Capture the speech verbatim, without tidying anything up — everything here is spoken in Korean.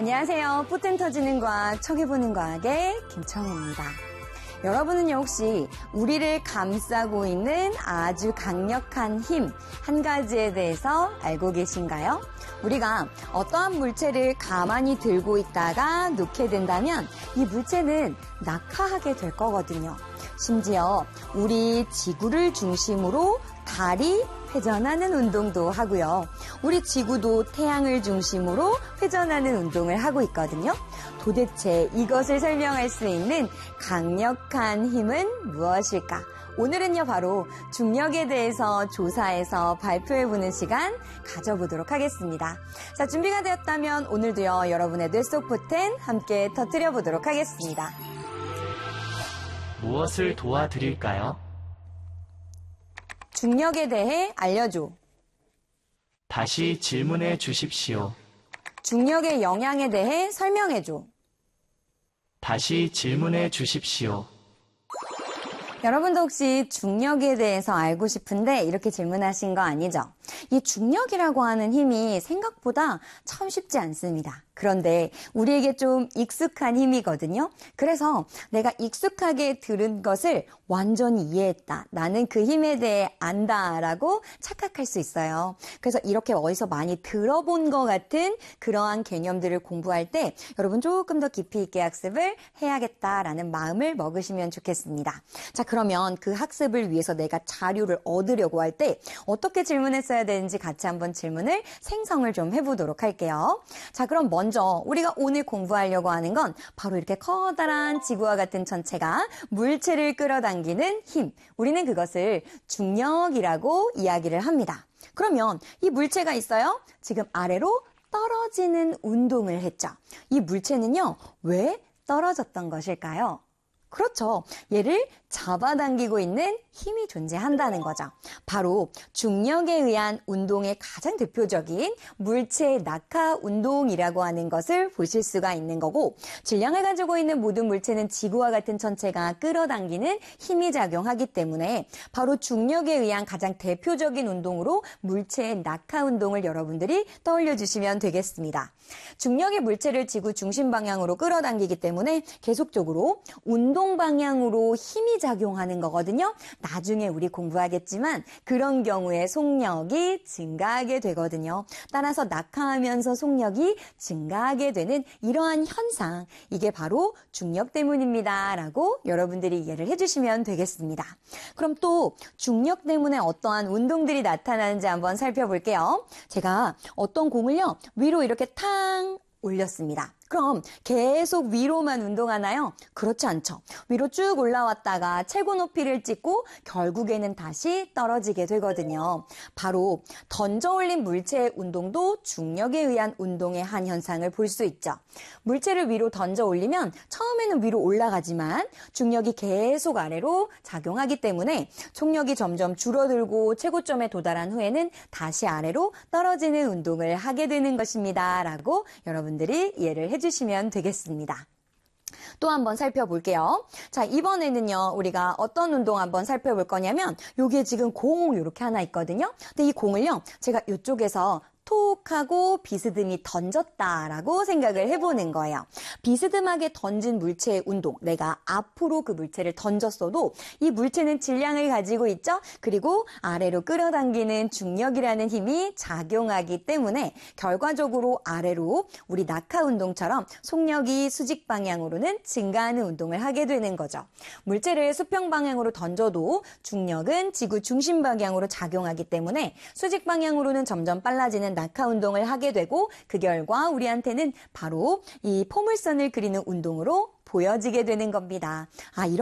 안녕하세요. 포텐 터지는 과학, 척해보는 과학의 김청혜입니다. 여러분은요, 혹시 우리를 감싸고 있는 아주 강력한 힘 한 가지에 대해서 알고 계신가요? 우리가 어떠한 물체를 가만히 들고 있다가 놓게 된다면 이 물체는 낙하하게 될 거거든요. 심지어 우리 지구를 중심으로 달이 회전하는 운동도 하고요. 우리 지구도 태양을 중심으로 회전하는 운동을 하고 있거든요. 도대체 이것을 설명할 수 있는 강력한 힘은 무엇일까? 오늘은요, 바로 중력에 대해서 조사해서 발표해보는 시간 가져보도록 하겠습니다. 자, 준비가 되었다면 오늘도요, 여러분의 뇌 속 포텐 함께 터뜨려보도록 하겠습니다. 무엇을 도와드릴까요? 중력에 대해 알려줘. 다시 질문해 주십시오. 중력의 영향에 대해 설명해줘. 다시 질문해 주십시오. 여러분도 혹시 중력에 대해서 알고 싶은데 이렇게 질문하신 거 아니죠? 이 중력이라고 하는 힘이 생각보다 참 쉽지 않습니다. 그런데 우리에게 좀 익숙한 힘이거든요. 그래서 내가 익숙하게 들은 것을 완전히 이해했다. 나는 그 힘에 대해 안다라고 착각할 수 있어요. 그래서 이렇게 어디서 많이 들어본 것 같은 그러한 개념들을 공부할 때 여러분 조금 더 깊이 있게 학습을 해야겠다라는 마음을 먹으시면 좋겠습니다. 자, 그러면 그 학습을 위해서 내가 자료를 얻으려고 할 때 어떻게 질문했어야 되는지 같이 한번 질문을 생성을 좀 해보도록 할게요. 자, 그럼 먼저 먼저 우리가 오늘 공부하려고 하는 건 바로 이렇게 커다란 지구와 같은 전체가 물체를 끌어당기는 힘. 우리는 그것을 중력이라고 이야기를 합니다. 그러면 이 물체가 있어요. 지금 아래로 떨어지는 운동을 했죠. 이 물체는요, 왜 떨어졌던 것일까요? 그렇죠. 얘를 잡아당기고 있는 힘이 존재한다는 거죠. 바로 중력에 의한 운동의 가장 대표적인 물체의 낙하 운동이라고 하는 것을 보실 수가 있는 거고, 질량을 가지고 있는 모든 물체는 지구와 같은 천체가 끌어당기는 힘이 작용하기 때문에 바로 중력에 의한 가장 대표적인 운동으로 물체의 낙하 운동을 여러분들이 떠올려 주시면 되겠습니다. 중력의 물체를 지구 중심 방향으로 끌어당기기 때문에 계속적으로 운동 방향으로 힘이 작용하는 거거든요. 나중에 우리 공부하겠지만 그런 경우에 속력이 증가하게 되거든요. 따라서 낙하하면서 속력이 증가하게 되는 이러한 현상, 이게 바로 중력 때문입니다 라고 여러분들이 이해를 해주시면 되겠습니다. 그럼 또 중력 때문에 어떠한 운동들이 나타나는지 한번 살펴볼게요. 제가 어떤 공을요, 위로 이렇게 탕 올렸습니다. 그럼 계속 위로만 운동하나요? 그렇지 않죠. 위로 쭉 올라왔다가 최고 높이를 찍고 결국에는 다시 떨어지게 되거든요. 바로 던져 올린 물체의 운동도 중력에 의한 운동의 한 현상을 볼 수 있죠. 물체를 위로 던져 올리면 처음에는 위로 올라가지만 중력이 계속 아래로 작용하기 때문에 속력이 점점 줄어들고 최고점에 도달한 후에는 다시 아래로 떨어지는 운동을 하게 되는 것입니다. 라고 여러분들이 이해를 해주시면 주시면 되겠습니다. 또 한번 살펴볼게요. 자, 이번에는요, 우리가 어떤 운동 한번 살펴볼 거냐면, 여기에 지금 공 이렇게 하나 있거든요. 근데 이 공을요, 제가 이쪽에서 톡 하고 비스듬히 던졌다라고 생각을 해보는 거예요. 비스듬하게 던진 물체의 운동, 내가 앞으로 그 물체를 던졌어도 이 물체는 질량을 가지고 있죠. 그리고 아래로 끌어당기는 중력이라는 힘이 작용하기 때문에 결과적으로 아래로 우리 낙하 운동처럼 속력이 수직 방향으로는 증가하는 운동을 하게 되는 거죠. 물체를 수평 방향으로 던져도 중력은 지구 중심 방향으로 작용하기 때문에 수직 방향으로는 점점 빨라지는 낙하 운동을 하게 되고, 그 결과 우리한테는 바로 이 포물선을 그리는 운동으로 보여지게 되는 겁니다. 아, 이런